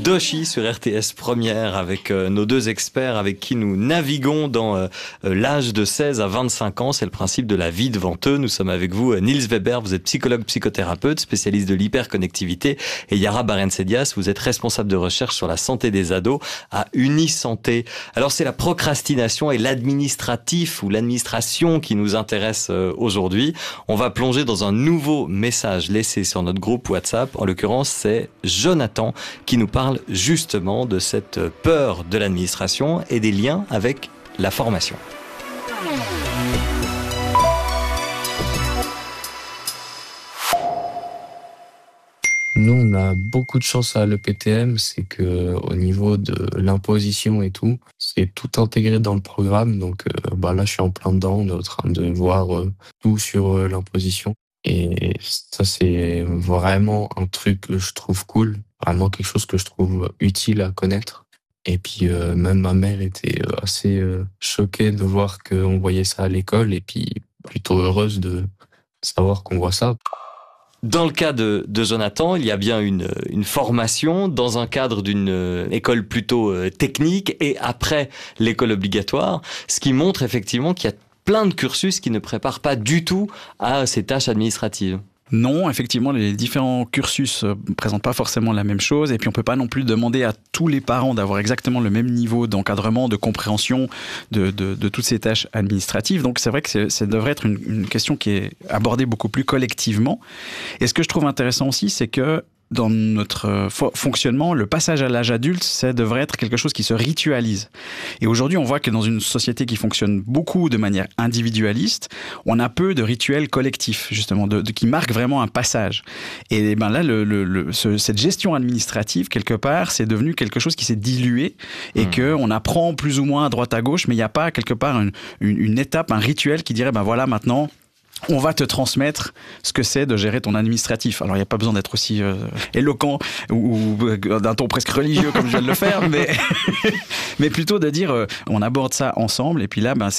Doshi sur RTS Première avec nos deux experts avec qui nous naviguons dans l'âge de 16 à 25 ans. C'est le principe de la vie devant eux. Nous sommes avec vous, Niels Weber, vous êtes psychologue psychothérapeute, spécialiste de l'hyperconnectivité, et Yara Barentsedias, vous êtes responsable de recherche sur la santé des ados à Unisanté. Alors c'est la procrastination et l'administratif ou l'administration qui nous intéresse aujourd'hui. On va plonger dans un nouveau message laissé sur notre groupe WhatsApp. En l'occurrence, c'est Jonathan qui nous parle justement de cette peur de l'administration et des liens avec la formation. Nous, on a beaucoup de chance à l'EPTM, c'est que au niveau de l'imposition et tout, c'est tout intégré dans le programme. Donc là, je suis en plein dedans, on est en train de voir tout sur l'imposition. Et ça, c'est vraiment un truc que je trouve cool, vraiment quelque chose que je trouve utile à connaître. Et puis même ma mère était assez choquée de voir qu'on voyait ça à l'école et puis plutôt heureuse de savoir qu'on voit ça. Dans le cas de Jonathan, il y a bien une formation dans un cadre d'une école plutôt technique et après l'école obligatoire, ce qui montre effectivement qu'il y a plein de cursus qui ne préparent pas du tout à ces tâches administratives. Non, effectivement, les différents cursus présentent pas forcément la même chose et puis on peut pas non plus demander à tous les parents d'avoir exactement le même niveau d'encadrement, de compréhension de toutes ces tâches administratives. Donc c'est vrai que ça devrait être une question qui est abordée beaucoup plus collectivement. Et ce que je trouve intéressant aussi, c'est que dans notre fonctionnement, le passage à l'âge adulte, ça devrait être quelque chose qui se ritualise. Et aujourd'hui, on voit que dans une société qui fonctionne beaucoup de manière individualiste, on a peu de rituels collectifs, justement, qui marquent vraiment un passage. Et ben là, cette gestion administrative, quelque part, c'est devenu quelque chose qui s'est dilué et qu'on apprend plus ou moins à droite à gauche, mais il n'y a pas quelque part une étape, un rituel qui dirait, ben voilà, maintenant, on va te transmettre ce que c'est de gérer ton administratif. Alors, il n'y a pas besoin d'être aussi éloquent ou d'un ton presque religieux comme je viens de le faire, mais plutôt de dire on aborde ça ensemble. Et puis là,